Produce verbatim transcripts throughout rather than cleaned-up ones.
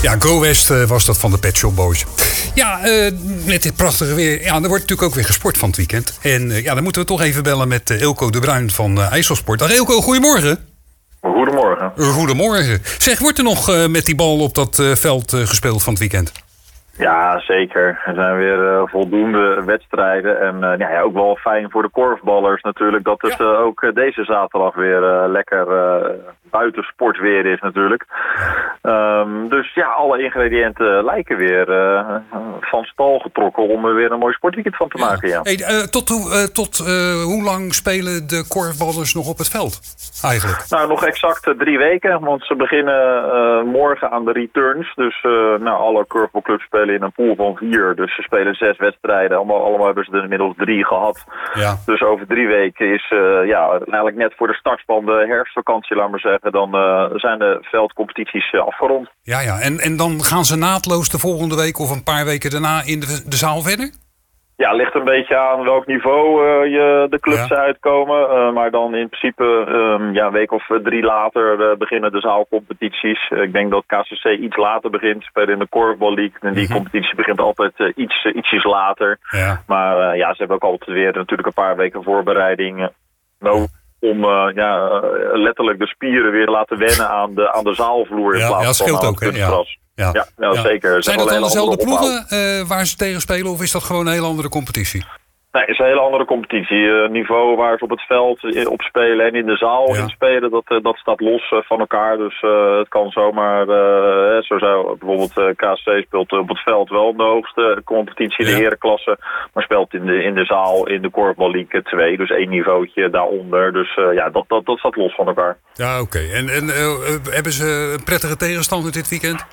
Ja, Go West uh, was dat van de Pet Shop Boys. Ja, uh, met dit prachtige weer. Ja, er wordt natuurlijk ook weer gesport van het weekend. En uh, ja, dan moeten we toch even bellen met uh, Eelco de Bruin van uh, IJsselsport. Dag Eelco, goedemorgen. Goedemorgen. Uh, goedemorgen. Zeg, wordt er nog uh, met die bal op dat uh, veld uh, gespeeld van het weekend? Ja, zeker. Er zijn weer uh, voldoende wedstrijden. En uh, ja, ja, ook wel fijn voor de korfballers natuurlijk dat het uh, ook uh, deze zaterdag weer uh, lekker uh, buitensportweer is natuurlijk. Um, dus ja, alle ingrediënten lijken weer uh, van stal getrokken om er weer een mooi sportweekend van te ja. maken. Ja. Hey, uh, tot uh, tot uh, hoe lang spelen de korfballers nog op het veld eigenlijk? Nou, nog exact uh, drie weken, want ze beginnen uh, morgen aan de returns. Dus uh, nou, alle korfbalclubs spelen in een pool van vier. Dus ze spelen zes wedstrijden. Allemaal, allemaal hebben ze er inmiddels drie gehad. Ja. Dus over drie weken is uh, ja, eigenlijk net voor de start van de herfstvakantie, laat maar zeggen, dan uh, zijn de veldcompetities uh, afgerond. Ja, ja. En, en dan gaan ze naadloos de volgende week of een paar weken daarna in de, de zaal verder? Ja, ligt een beetje aan welk niveau uh, je de clubs ja. uitkomen. Uh, maar dan in principe um, ja, een week of drie later uh, beginnen de zaalcompetities. Uh, ik denk dat K C C iets later begint. Spelen in de Korfbal League. En die mm-hmm. competitie begint altijd uh, iets, uh, ietsjes later. Ja. Maar uh, ja, ze hebben ook altijd weer natuurlijk een paar weken voorbereiding uh, nodig. Om uh, ja, uh, letterlijk de spieren weer te laten wennen aan de, aan de zaalvloer. Ja, in plaats ja, dat scheelt van ook, hè? Ja. Ja, ja, ja, ja. zeker. Zijn dat dan dezelfde ploegen uh, waar ze tegen spelen of is dat gewoon een hele andere competitie? Nee, het is een hele andere competitie. Uh, niveau waar ze op het veld uh, op spelen en in de zaal ja. in spelen, dat, uh, dat staat los uh, van elkaar. Dus uh, het kan zomaar, uh, zo zou bijvoorbeeld uh, K C C speelt op het veld wel de hoogste competitie, de ja. herenklasse. Maar speelt in de, in de zaal in de Korfbal League twee, dus één niveautje daaronder. Dus uh, ja, dat, dat, dat staat los van elkaar. Ja, oké. Okay. En, en uh, hebben ze een prettige tegenstander dit weekend?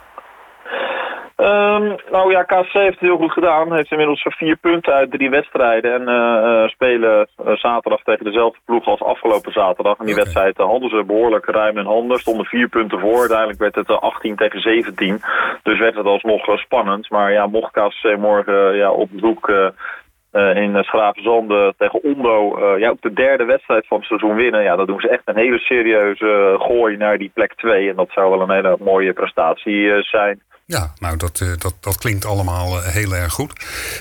Um, nou ja, K C C heeft het heel goed gedaan. Heeft inmiddels vier punten uit drie wedstrijden. En uh, uh, spelen uh, zaterdag tegen dezelfde ploeg als afgelopen zaterdag. En die okay. wedstrijd uh, hadden ze behoorlijk ruim in handen. Stonden vier punten voor. Uiteindelijk werd het uh, achttien tegen zeventien. Dus werd het alsnog uh, spannend. Maar ja, mocht K C C morgen uh, ja, op bezoek Uh, Uh, in uh, Schravenzande tegen Ondo uh, ja, ook de derde wedstrijd van het seizoen winnen. Ja, dat doen ze echt een hele serieuze uh, gooi naar die plek twee. En dat zou wel een hele mooie prestatie uh, zijn. Ja, nou dat, uh, dat, dat klinkt allemaal uh, heel erg goed.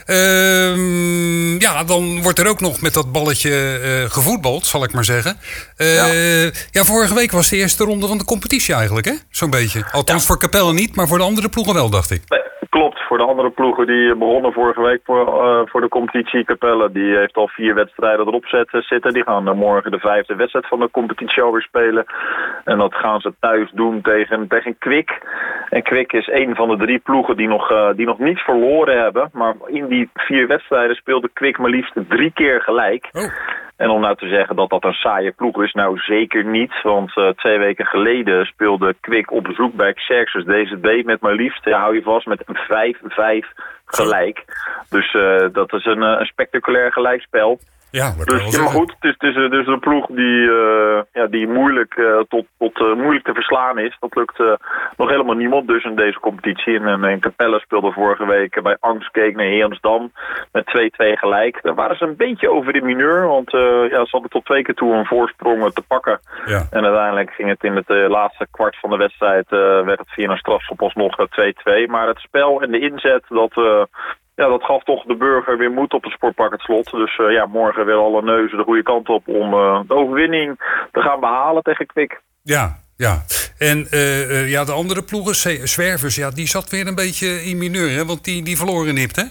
Uh, ja, dan wordt er ook nog met dat balletje uh, gevoetbald, zal ik maar zeggen. Uh, ja. ja, vorige week was de eerste ronde van de competitie eigenlijk, hè? Zo'n beetje. Althans ja. voor Capelle niet, maar voor de andere ploegen wel, dacht ik. Nee, klopt. Voor de andere ploegen die begonnen vorige week voor, uh, voor de competitie. Capelle, die heeft al vier wedstrijden erop zetten, zitten. Die gaan uh, morgen de vijfde wedstrijd van de competitie alweer spelen. En dat gaan ze thuis doen tegen, tegen Kwik. En Kwik is een van de drie ploegen die nog, uh, die nog niet verloren hebben. Maar in die vier wedstrijden speelde Kwik maar liefst drie keer gelijk. Oh. En om nou te zeggen dat dat een saaie ploeg is, nou zeker niet. Want uh, twee weken geleden speelde Kwik op bezoek bij Xerxes D Z B met maar liefst, ja, hou je vast, met een vijf vijf gelijk. Dus uh, dat is een, een spectaculair gelijkspel. Ja, dus ja, maar goed, het is, het is, het is een ploeg die, uh, ja, die moeilijk, uh, tot, tot, uh, moeilijk te verslaan is. Dat lukt uh, nog helemaal niemand dus in deze competitie. En uh, in Capelle speelde vorige week bij Angstkeek naar Heemsdam met twee twee gelijk. Daar waren ze een beetje over de mineur, want uh, ja, ze hadden tot twee keer toe een voorsprong te pakken. Ja. En uiteindelijk ging het in het uh, laatste kwart van de wedstrijd, uh, werd het via een strafschop alsnog twee twee. Maar het spel en de inzet, dat... Uh, Ja, dat gaf toch de burger weer moed op het Sportpark Het Slot. Dus uh, ja, morgen weer alle neuzen de goede kant op om uh, de overwinning te gaan behalen tegen Kwik. Ja, ja. En uh, uh, ja, de andere ploegen, Zwervers, ja, die zat weer een beetje in mineur, hè? Want die, die verloren nipt, hè?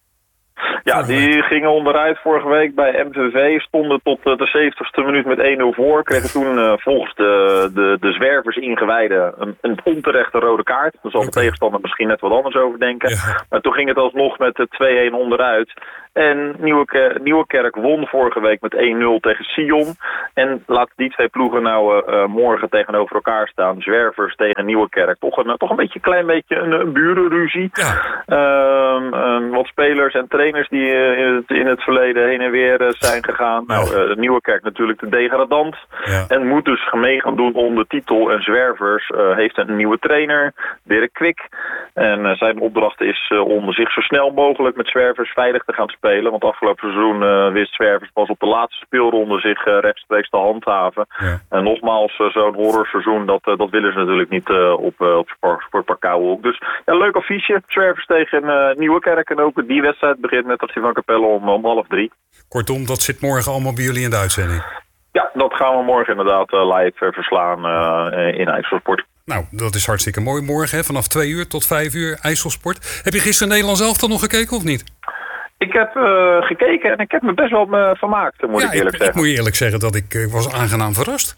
Ja, die gingen onderuit vorige week bij M V V. Stonden tot de zeventigste minuut met één nul voor. Kregen toen uh, volgens de, de, de Zwervers ingewijden een, een onterechte rode kaart. Daar zal de okay. tegenstander misschien net wat anders over denken. Ja. Maar toen ging het alsnog met de twee een onderuit. En Nieuwekerk, Nieuwekerk won vorige week met één nul tegen Sion. En laat die twee ploegen nou uh, morgen tegenover elkaar staan. Zwervers tegen Nieuwekerk. Toch een, toch een beetje, klein beetje een, een burenruzie. Ja. Um, um, wat spelers en trainers die die uh, in, het, in het verleden heen en weer uh, zijn gegaan. Ja. Nou, uh, Nieuwekerk natuurlijk de degradant. Ja. En moet dus mee gaan doen om de titel. En Zwervers uh, heeft een nieuwe trainer, Dirk Kwik. En uh, zijn opdracht is uh, om zich zo snel mogelijk met Zwervers veilig te gaan spelen. Want afgelopen seizoen uh, wist Zwervers pas op de laatste speelronde zich uh, rechtstreeks te handhaven. Ja. En nogmaals, uh, zo'n horrorseizoen, dat, uh, dat willen ze natuurlijk niet uh, op, uh, op Sportpark Kouwenhoek. Dus ja, leuk affiche. Zwervers tegen uh, Nieuwekerk. En ook die wedstrijd begint met dat van Capelle om, om half drie. Kortom, dat zit morgen allemaal bij jullie in de uitzending. Ja, dat gaan we morgen inderdaad uh, live uh, verslaan uh, in IJsselsport. Nou, dat is hartstikke mooi. Morgen, hè, vanaf twee uur tot vijf uur, IJsselsport. Heb je gisteren Nederland zelf dan nog gekeken of niet? Ik heb uh, gekeken en ik heb me best wel uh, vermaakt, moet ja, ik eerlijk ik, zeggen. Ik moet je eerlijk zeggen dat ik uh, was aangenaam verrast.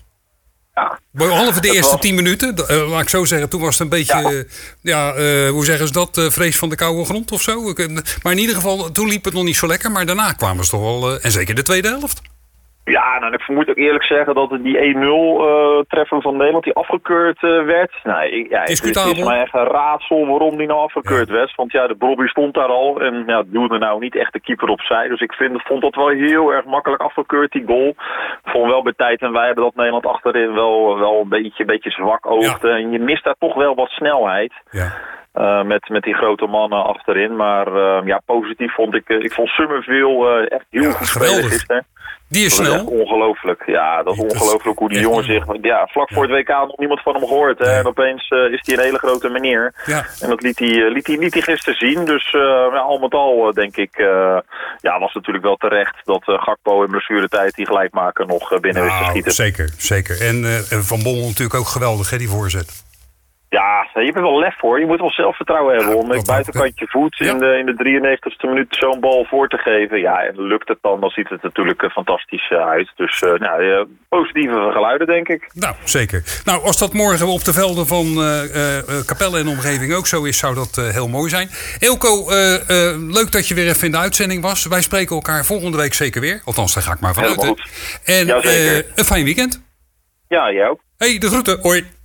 Ja. Behalve de eerste was... tien minuten, uh, laat ik zo zeggen, toen was het een beetje, ja, uh, ja uh, hoe zeggen ze dat, uh, vrees van de koude grond of zo. Maar in ieder geval, toen liep het nog niet zo lekker, maar daarna kwamen ze toch wel, uh, en zeker de tweede helft. Ja, nou, ik moet ook eerlijk zeggen dat die één nul uh, treffer van Nederland die afgekeurd uh, werd. Nou, ik, ja, het, is, het is mij echt een raadsel waarom die nou afgekeurd ja. werd. Want ja, de Bobby stond daar al en ja, duwde nou niet echt de keeper opzij. Dus ik vind, vond dat wel heel erg makkelijk afgekeurd, die goal. Ik vond wel bij tijd en wij hebben dat Nederland achterin wel, wel een beetje, een beetje zwak oogde. Ja. En je mist daar toch wel wat snelheid. Ja. Uh, met, met die grote mannen achterin. Maar uh, ja, positief vond ik... Uh, ik vond Summerville uh, echt heel ja, goed spelen gisteren. Die is dat snel. Is echt ongelooflijk. Ja, dat is ongelooflijk hoe die jongen zich... Ja, vlak voor het W K had nog niemand van hem gehoord. Hè, ja. En opeens uh, is hij een hele grote meneer. Ja. En dat liet hij, uh, liet hij, liet hij gisteren zien. Dus uh, ja, al met al uh, denk ik... Uh, ja, was natuurlijk wel terecht dat uh, Gakpo in blessuretijd die gelijkmaker nog uh, binnen nou, wist te schieten. Zeker, zeker. En uh, Van Bommel natuurlijk ook geweldig, hè, die voorzet. Ja, je hebt er wel lef voor. Je moet wel zelfvertrouwen hebben om met buitenkantje voet ja. in de, in de drieënnegentigste minuut zo'n bal voor te geven. Ja, en lukt het dan, dan ziet het natuurlijk uh, fantastisch uh, uit. Dus uh, nou, uh, positieve geluiden, denk ik. Nou, zeker. Nou, als dat morgen op de velden van uh, uh, Capelle en omgeving ook zo is, zou dat uh, heel mooi zijn. Eelco, uh, uh, leuk dat je weer even in de uitzending was. Wij spreken elkaar volgende week zeker weer. Althans, daar ga ik maar vanuit. En uh, een fijn weekend. Ja, jij ook. Hey, de groeten. Hoi.